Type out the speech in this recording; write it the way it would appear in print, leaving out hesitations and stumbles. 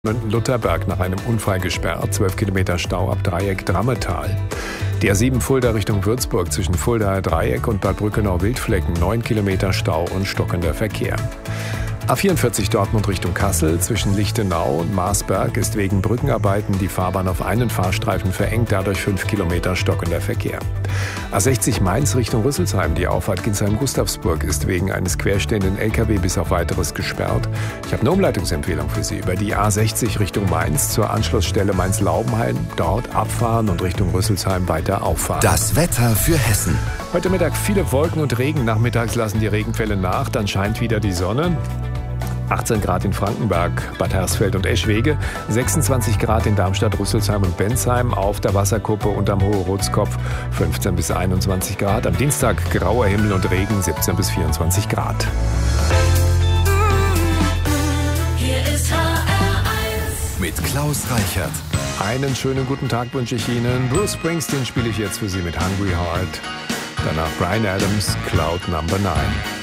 Münden-Lutherberg nach einem Unfall gesperrt, 12 Kilometer Stau ab Dreieck Drammetal. Die A7 Fulda Richtung Würzburg zwischen Fuldaer Dreieck und Bad Brückenau-Wildflecken 9 Kilometer Stau und stockender Verkehr. A44 Dortmund Richtung Kassel zwischen Lichtenau und Marsberg ist wegen Brückenarbeiten die Fahrbahn auf einen Fahrstreifen verengt, dadurch 5 Kilometer stockender Verkehr. A60 Mainz Richtung Rüsselsheim, die Auffahrt Ginsheim-Gustavsburg ist wegen eines querstehenden LKW bis auf weiteres gesperrt. Ich habe eine Umleitungsempfehlung für Sie. Über die A60 Richtung Mainz zur Anschlussstelle Mainz-Laubenhain, dort abfahren und Richtung Rüsselsheim weiter auffahren. Das Wetter für Hessen. Heute Mittag viele Wolken und Regen. Nachmittags lassen die Regenfälle nach, dann scheint wieder die Sonne. 18 Grad in Frankenberg, Bad Hersfeld und Eschwege, 26 Grad in Darmstadt, Rüsselsheim und Bensheim, auf der Wasserkuppe und am Hohe-Rotskopf 15 bis 21 Grad. Am Dienstag grauer Himmel und Regen, 17 bis 24 Grad. Hier ist HR1 Mit Klaus Reichert. Einen schönen guten Tag wünsche ich Ihnen. Bruce Springsteen spiele ich jetzt für Sie mit Hungry Heart. Danach Bryan Adams, Cloud Number 9.